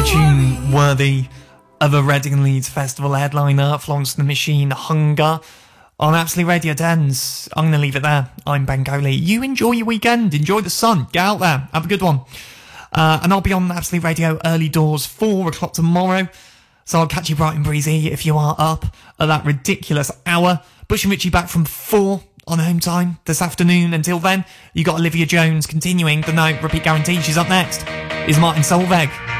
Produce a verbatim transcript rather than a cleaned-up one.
tune worthy of a Reading and Leeds Festival headliner, Florence and the Machine, Hunger, on Absolute Radio Dens. I'm going to leave it there. I'm Ben Coley. You enjoy your weekend, enjoy the sun, get out there, have a good one. Uh, and I'll be on Absolute Radio early doors, four o'clock tomorrow. So I'll catch you bright and breezy if you are up at that ridiculous hour. Bush and Richie back from four on home time this afternoon. Until then, you got Olivia Jones continuing the No Repeat Guarantee. She's up next. Is Martin Solveig.